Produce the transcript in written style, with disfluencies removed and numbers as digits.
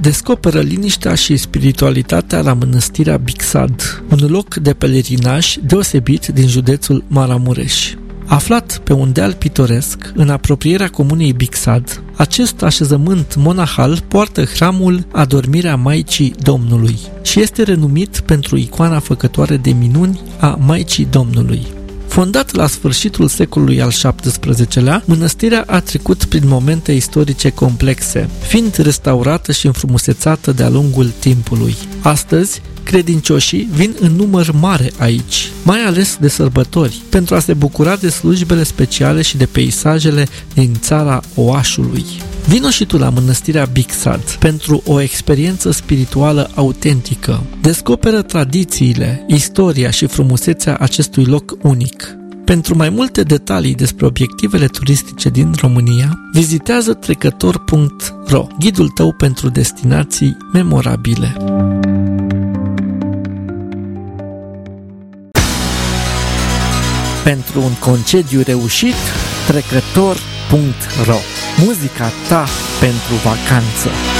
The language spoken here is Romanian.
descoperă liniștea și spiritualitatea la mănăstirea Bixad, un loc de pelerinaj deosebit din județul Maramureș. Aflat pe un deal pitoresc, în apropierea comunei Bixad, acest așezământ monahal poartă hramul Adormirea Maicii Domnului și este renumit pentru icoana făcătoare de minuni a Maicii Domnului. Fondat la sfârșitul secolului al XVII-lea, mănăstirea a trecut prin momente istorice complexe, fiind restaurată și înfrumusețată de-a lungul timpului. Astăzi, credincioșii vin în număr mare aici, mai ales de sărbători, pentru a se bucura de slujbele speciale și de peisajele din țara Oașului. Vino și tu la mănăstirea Bixad pentru o experiență spirituală autentică. Descoperă tradițiile, istoria și frumusețea acestui loc unic. Pentru mai multe detalii despre obiectivele turistice din România, vizitează trecător.ro, ghidul tău pentru destinații memorabile. Pentru un concediu reușit, trecător.ro, muzica ta pentru vacanță.